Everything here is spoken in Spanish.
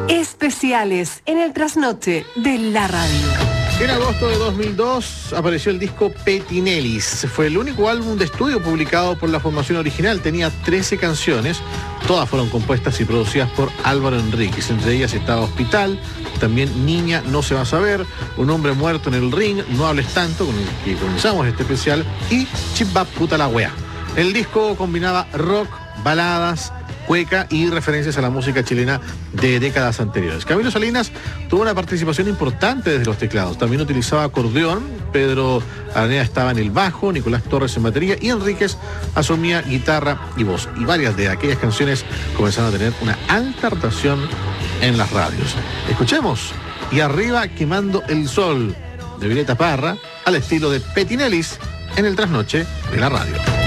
Especiales en el trasnoche de la radio. En agosto de 2002 apareció el disco Petinellis. Fue el único álbum de estudio publicado por la formación original. Tenía 13 canciones. Todas fueron compuestas y producidas por Álvaro Enríquez. Entre ellas estaba Hospital, también Niña no se va a saber, Un hombre muerto en el ring, No hables tanto, con el que comenzamos este especial, y Chip Bap puta la wea. El disco combinaba rock, baladas, cueca y referencias a la música chilena de décadas anteriores. Camilo Salinas tuvo una participación importante desde los teclados. También utilizaba acordeón, Pedro Araneda estaba en el bajo, Nicolás Torres en batería y Enríquez asumía guitarra y voz. Y varias de aquellas canciones comenzaron a tener una alta rotación en las radios. Escuchemos Y arriba quemando el sol, de Violeta Parra, al estilo de Petinellis en el trasnoche de la radio.